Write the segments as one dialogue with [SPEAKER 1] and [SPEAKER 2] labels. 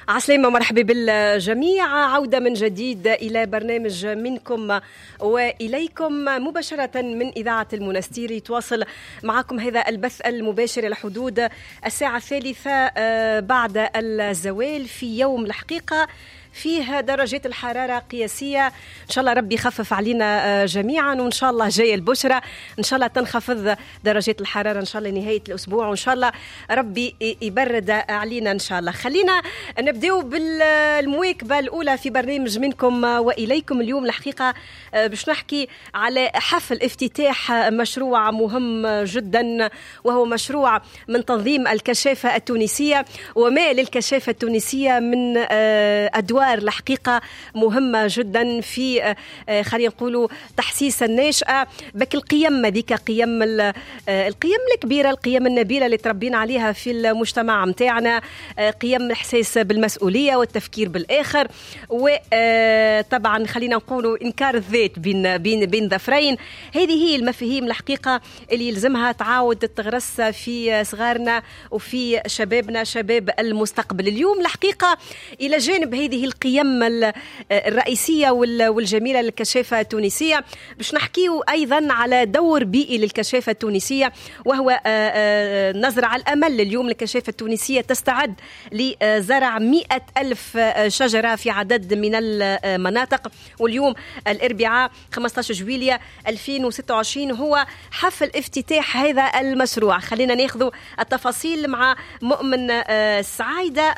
[SPEAKER 1] عسلامة، مرحبا بالجميع. عودة من جديد إلى برنامج منكم وإليكم مباشرة من إذاعة المنستير. يتواصل معكم هذا البث المباشر على حدود الساعة 3 بعد الزوال في يوم الحقيقة فيه درجات الحرارة قياسية. إن شاء الله ربي يخفف علينا جميعا، وإن شاء الله جاي البشرة، إن شاء الله تنخفض درجات الحرارة إن شاء الله نهاية الأسبوع، وإن شاء الله ربي يبرد علينا إن شاء الله. خلينا نبدأ بالمواكبة الأولى في برنامج منكم وإليكم. اليوم الحقيقة باش نحكي على حفل افتتاح مشروع مهم جدا، وهو مشروع من تنظيم الكشافة التونسية. وما للكشافة التونسية من أدوار الحقيقة مهمة جدا في خلينا نقولوا تحسيس الناشئة بك القيم ذيك، القيم الكبيرة، القيم النبيلة اللي تربينا عليها في المجتمع متاعنا، قيم الإحساس بالمسؤولية والتفكير بالآخر، وطبعا خلينا نقولوا إنكار الذات بين ظفرين. هذه هي المفاهيم الحقيقة اللي يلزمها تعاود تغرس في صغارنا وفي شبابنا، شباب المستقبل. اليوم الحقيقة إلى جانب هذه القيم الرئيسية والجميلة للكشافة التونسية باش نحكيه أيضا على دور بيئي للكشافة التونسية، وهو نزرع الأمل. اليوم الكشافة التونسية تستعد لزرع 100,000 شجرة في عدد من المناطق، واليوم الأربعاء 15 جويلية 2026 هو حفل افتتاح هذا المشروع. خلينا ناخذ التفاصيل مع مؤمن سعيدة،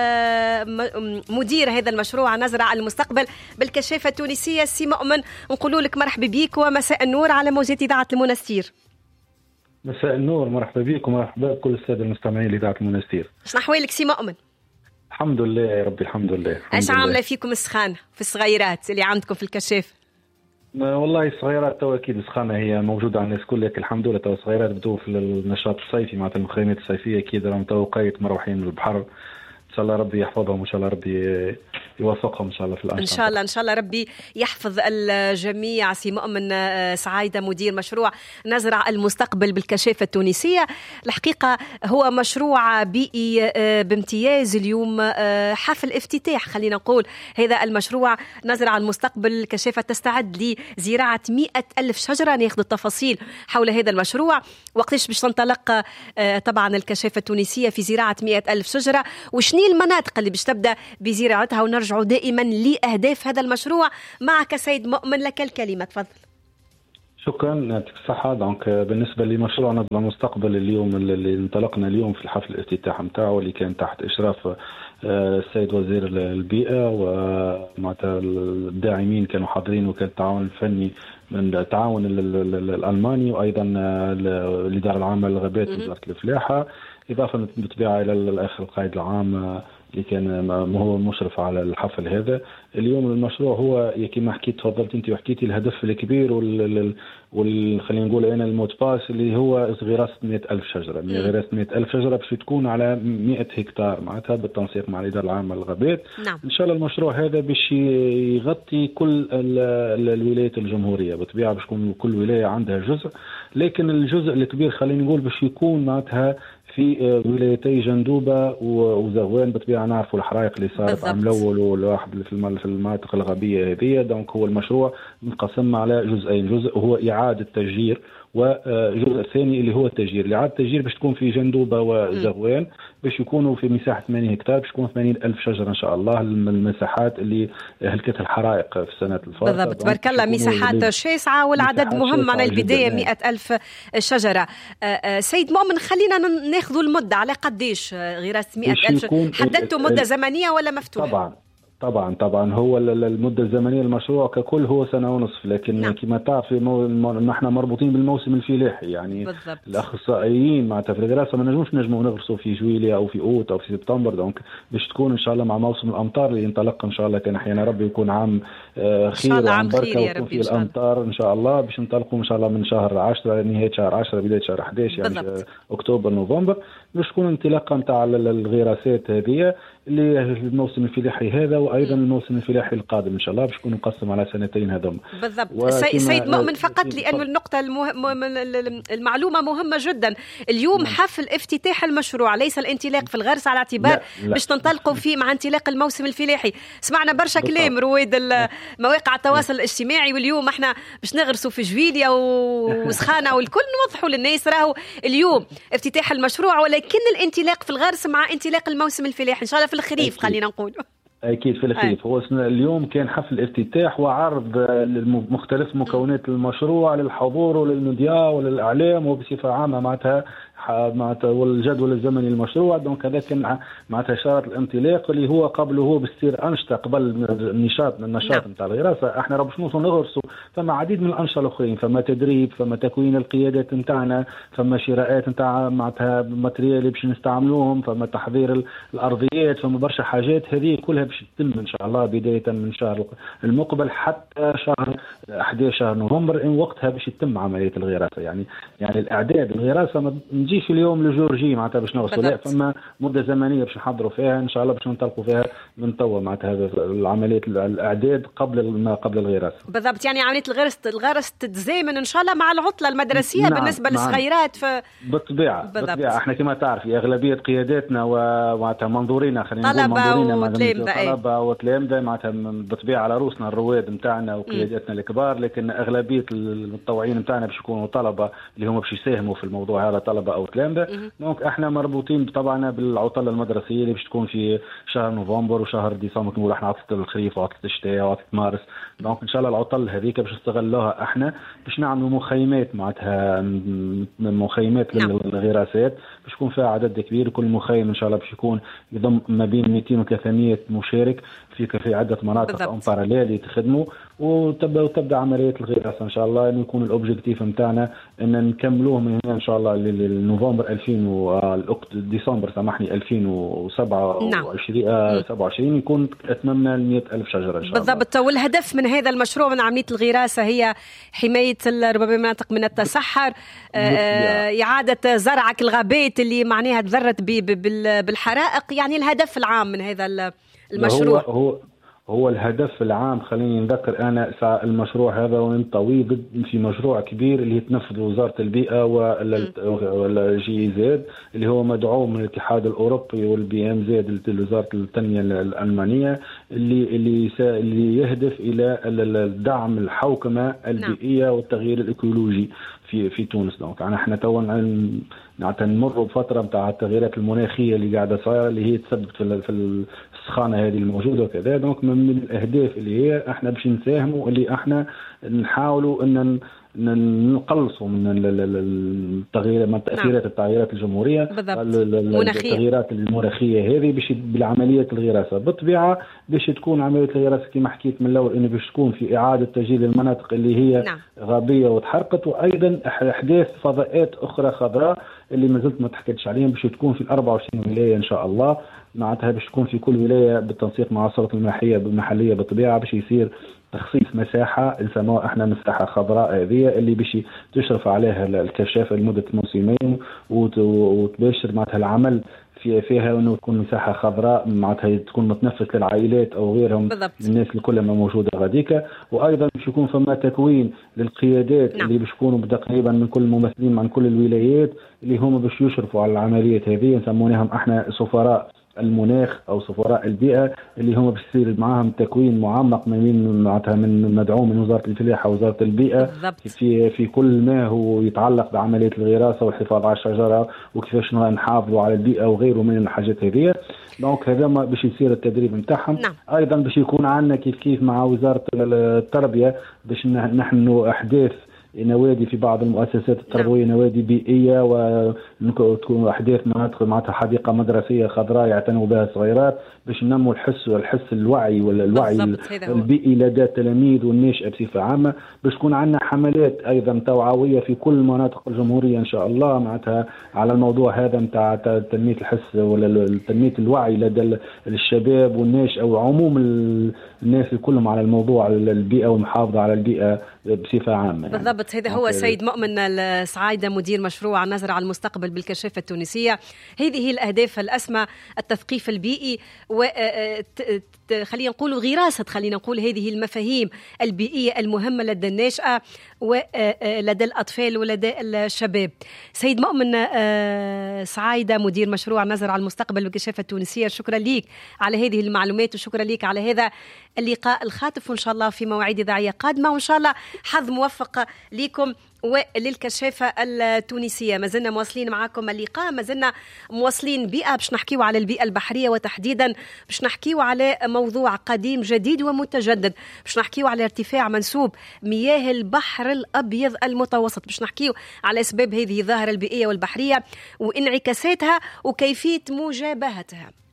[SPEAKER 1] مدير هذا المشروع نزرع المستقبل بالكشافة التونسية. سي مؤمن، نقول لك مرحبا بك ومساء النور على موجات إذاعة المنستير.
[SPEAKER 2] مساء النور، مرحبا بكم ومرحبا بكل السادة المستمعين لإذاعة المنستير.
[SPEAKER 1] شنو أحوالك سي مؤمن؟
[SPEAKER 2] الحمد لله يا ربي، الحمد لله.
[SPEAKER 1] ايش عاملة فيكم السخانة في الصغيرات اللي عندكم في الكشافة؟
[SPEAKER 2] والله الصغيرات تو اكيد السخانه هي موجوده على الناس كل، لكن الحمد لله تو الصغيرات بدوا في النشاط الصيفي مع المخيمات الصيفيه، اكيد راهم تو قايت مروحين من البحر. ان شاء الله ربي يحفظهم، وان شاء الله ربي يوفقهم ان شاء الله في الانشطه.
[SPEAKER 1] ان شاء الله ربي يحفظ الجميع. سي مؤمن سعيدة، مدير مشروع نزرع المستقبل بالكشافة التونسية. الحقيقة هو مشروع بيئي بامتياز. اليوم حفل افتتاح، خلينا نقول هذا المشروع نزرع المستقبل. الكشافة تستعد لزراعة 100,000 شجرة. ناخذ التفاصيل حول هذا المشروع، وقتاش باش تنطلق طبعا الكشافة التونسية في زراعة 100,000 شجرة، وشني المناطق اللي باش تبدأ بزراعتها، ونرجعوا دائما لأهداف هذا المشروع. معك سيد مؤمن، لك الكلمة، تفضل.
[SPEAKER 2] شكرا، يعطيك الصحة. دونك بالنسبة لمشروع نزرع المستقبل اليوم اللي انطلقنا اليوم في الحفل الافتتاح نتاعو، اللي كان تحت إشراف السيد وزير البيئة، ومعناتها الداعمين كانوا حاضرين، وكان التعاون الفني من التعاون الألماني، وأيضا الإدارة العامة للغابات وزارة الفلاحة، إضافة بالطبيعة إلى الأخ القائد العام اللي كان هو مشرف على الحفل هذا. اليوم المشروع هو كما حكيت، تفضلت انت وحكيتي، الهدف الكبير خلينا نقول انا الموت باس اللي هو غراسة 100,000 شجرة. غراسة 100,000 شجرة باش تكون على 100 هكتار، معناتها بالتنسيق مع الإدارة العامة للغابات.
[SPEAKER 1] نعم.
[SPEAKER 2] ان شاء الله المشروع هذا باش يغطي كل الولايات الجمهورية، بالطبيعة باش تكون كل ولاية عندها جزء، لكن الجزء الكبير خلينا نقول باش يكون معناتها في ولايتي جندوبة وزغوان. بالطبيعة نعرفوا الحرائق اللي صارت عام الأول والواحد في المناطق الغربية هذه. دونك هو المشروع منقسم على جزئين، جزء هو إعادة تشجير، وجزء ثاني اللي هو التشجير. إعادة التشجير باش تكون في جندوبة وزغوان، باش يكونوا في مساحة 80 هكتار، باش يكون 80,000 شجرة إن شاء الله. المساحات اللي هلكت الحرائق في السنة الفاتحة
[SPEAKER 1] بالضبط، تبارك الله، مساحات شاسعة والعدد مهم. على البداية 100,000 شجرة. سيد مؤمن، خلينا ناخذ المدة على قديش غراسة 100,000؟ حددتوا مدة زمنية ولا مفتوحة؟
[SPEAKER 2] طبعا هو المدة الزمنية المشروع ككل هو سنة ونصف، لكن نعم. كما تعرف نحن مربوطين بالموسم الفلاحي، يعني بالضبط. الأخصائيين مع في الدراسة ما نجموا نغرسوا في جويلية أو في أوت أو في سبتمبر. دونك باش تكون إن شاء الله مع موسم الأمطار اللي ينطلق إن شاء الله، كان أحيانا ربي يكون عام خير وعام بركة، ويكون في الأمطار إن شاء الله. باش ننطلقوا إن شاء الله من شهر 10 نهاية شهر 10 بداية شهر 11 يعني أكتوبر نوفمبر، باش تكون انطلاقة نتاع الغراسات هذه. اللي الموسم الفلاحي هذا وايضا الموسم الفلاحي القادم ان شاء الله باش يكون مقسم على سنتين هذوم.
[SPEAKER 1] بالضبط. سيد مؤمن، فقط لأن النقطة المعلومة مهمة جدا. اليوم حفل افتتاح المشروع، ليس الانطلاق في الغرس، على اعتبار باش تنطلقوا فيه مع انطلاق الموسم الفلاحي. سمعنا برشا كلام رواد مواقع التواصل الاجتماعي، واليوم احنا باش نغرسوا في جويليا وسخانة والكل. نوضحوا للناس راهو اليوم افتتاح المشروع، ولكن الانطلاق في الغرس مع انطلاق الموسم الفلاحي ان شاء الله في الخريف. خلينا نقول
[SPEAKER 2] اكيد في الخريف. هو اليوم كان حفل افتتاح وعرض لمختلف مكونات المشروع للحضور وللميديا وللاعلام وبصفه عامه معناتها والجدول الزمني للمشروع. دونك هذا كان معناتها اشاره الانطلاق اللي هو قبله هو بالسير انشطه قبل النشاط نتاع الغراسه. احنا راه باش نوصلوا نغرسوا، فما عديد من الانشطه الاخرين، فما تدريب، فما تكوين القيادات نتاعنا، فما شراءات نتاع معناتها ماتريال اللي باش نستعملوهم، فما تحضير الارضيات، فما برشا حاجات. هذه كلها باش تتم ان شاء الله بدايه من الشهر المقبل حتى شهر 11 شهر نوفمبر، وقتها باش يتم عمليه الغراسه. يعني الاعداد الغراسه ما نجيش اليوم لجورجي معناتها باش نغرسوا، لا، فما مده زمنيه باش نحضروا فيها ان شاء الله باش ننطلقوا فيها من توا معناتها هذا العمليه الاعداد قبل الغراسه.
[SPEAKER 1] بالضبط. يعني عمليه الغرس تتزامن ان شاء الله مع العطله المدرسيه. نعم. بالنسبه للصغيرات بالطبيعه
[SPEAKER 2] احنا كما تعرف اغلبيه قياداتنا ومعناتها منظورينا، خلينا نقول
[SPEAKER 1] طلبه
[SPEAKER 2] وتلامذه معناتها بالطبيعه على روسنا الرواد نتاعنا وقياداتنا الكبار، لكن اغلبيه المتطوعين نتاعنا باش يكونوا طلبه اللي هم باش يساهموا في الموضوع هذا، طلبه او تلامذه. دونك احنا مربوطين طبعا بالعطله المدرسيه اللي باش تكون في شهر نوفمبر وشهر ديسمبر. نقول احنا عطله الخريف وعطله الشتاء وعطله مارس. دونك ان شاء الله العطل هذيك باش نستغلوها احنا باش نعملوا مخيمات معناتها مخيمات للغراسات باش يكون فيها عدد كبير. كل مخيم ان شاء الله باش يكون يضم ما بين 200 و 300 مشارك في عده مناطق او باراليل يتخدموا، وتبدا عمليه الغراسه ان شاء الله. انه يكون الاوبجيكتيف نتاعنا ان نكملوه من هنا ان شاء الله لنوفمبر ديسمبر 2027 يكون اتممنا 100,000 شجره ان شاء الله.
[SPEAKER 1] بالضبط. والهدف من هذا المشروع من عمليه الغراسه هي حمايه ربما مناطق من التصحر، اعاده زرعك الغابات اللي معناها تضرت بالحرائق. يعني الهدف العام من هذا المشروع
[SPEAKER 2] هو الهدف العام. خليني نذكر أنا المشروع هذا وننطوي في مشروع كبير اللي يتنفذ وزارة البيئة والجي زاد اللي هو مدعوم من الاتحاد الأوروبي والبي ام زاد وزارة التنمية الألمانية اللي يهدف إلى دعم الحوكمة البيئية والتغيير الإيكولوجي في تونس. دونك احنا تو نمر بفتره نتاع التغييرات المناخيه اللي قاعده صايره اللي هي تسبب في السخانه هذه الموجوده وكذا. دونك من الاهداف اللي هي احنا باش نساهموا اللي احنا نحاولوا ان نقلصوا من التغييرات من تاثيرات التغييرات الجمهوريه التغييرات المناخيه هذه باش بالعمليه الغراسه بالطبيعه باش تكون عمليه الغراسه كما حكيت من الاول انه باش تكون في اعاده تسجيل المناطق اللي هي غابيه وتحرقت، وايضا احداث فضاءات اخرى خضراء اللي ما زلت ما تحكيتش عليهم باش تكون في 24 ولايه ان شااء الله. معناتها باش تكون في كل ولايه بالتنسيق مع السلطه المحليه بالطبيعه باش يصير تخصيص مساحه نسموها احنا مساحه خضراء هذه اللي باش تشرف عليها الكشافه لمده موسمين وتباشر معناتها العمل فيها انه تكون مساحه خضراء معناتها تكون متنفس للعائلات او غيرهم من الناس اللي كلها موجوده غاديكا. وايضا باش يكون فما تكوين للقيادات اللي باش يكونوا تقريبا من كل الممثلين عن كل الولايات اللي هم باش يشرفوا على العمليات هذه، نسموناهم احنا سفراء المناخ او سفراء البيئه اللي هم باش يصير معاهم تكوين معمق من مدعوم من وزاره الفلاحه ووزاره البيئه في كل ما هو يتعلق بعمليه الغراسه والحفاظ على الشجره وكيفاش نحافظوا على البيئه وغيره من الحاجات هذه. دونك هذا باش يصير التدريب نتاعهم. ايضا باش يكون عندنا كيف مع وزاره التربيه باش نحن احداث نوادي في بعض المؤسسات التربويه نوادي بيئيه وتكون احداث مناطق معناتها حديقه مدرسيه خضراء يعتنوا بها الصغيرات باش ننموا الحس الوعي البيئي لدى التلاميذ والناشئه بصفه عامه. باش تكون عندنا حملات ايضا توعويه في كل مناطق الجمهوريه ان شاء الله معناتها على الموضوع هذا نتاع تنميه الحس ولا تنميه الوعي لدى الشباب والناشئه وعموم الناس كلهم على الموضوع البيئه والمحافظه على البيئه بصفه عامه.
[SPEAKER 1] بالضبط. بالضبط. هذا هو السيد مؤمن السعايدة، مدير مشروع نظرة على المستقبل بالكشافة التونسية. هذه هي الأهداف الأسمى: التثقيف البيئي، خلينا نقول غراسة، خلينا نقول هذه المفاهيم البيئية المهمة لدى الناشئة ولدى الأطفال ولدى الشباب. سيد مؤمن سعايدة، مدير مشروع نظرة على المستقبل بالكشافة التونسية، شكرا لك على هذه المعلومات، وشكرا لك على هذا اللقاء الخاطف، وإن شاء الله في مواعيد إذاعية قادمة، وإن شاء الله حظ موفق لكم وللكشافة التونسية. ما زلنا مواصلين معكم اللقاء، ما زلنا مواصلين بيئة، باش نحكيو على البيئة البحرية، وتحديدا باش نحكيو على موضوع قديم جديد ومتجدد، باش نحكيو على ارتفاع منسوب مياه البحر الأبيض المتوسط، باش نحكيو على أسباب هذه الظاهرة البيئية والبحرية وانعكاساتها وكيفية مجابهتها.